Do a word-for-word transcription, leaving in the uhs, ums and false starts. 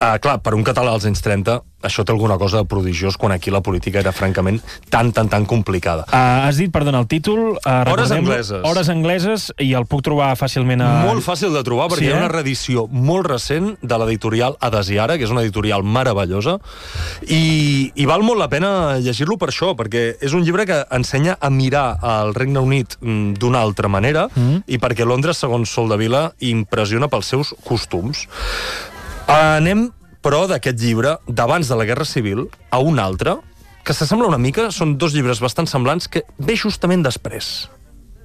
Uh, clar, per un català als anys trenta, això té alguna cosa de prodigiós quan aquí la política era, francament, tan, tan, tan complicada. Uh, has dit, perdona, el títol... Uh, Hores angleses. Hores angleses, i el puc trobar fàcilment a... Molt fàcil de trobar, perquè sí, eh? hi ha una reedició molt recent de l'editorial Adesiara, que és una editorial meravellosa, i, i val molt la pena llegir-lo per això, perquè és un llibre que ensenya a mirar el Regne Unit d'una altra manera, mm. i perquè Londres, segons Soldevila, impressiona pels seus costums. Anem, però, d'aquest llibre, d'abans de la Guerra Civil, a un altre, que s'assembla una mica, són dos llibres bastant semblants, que ve justament després.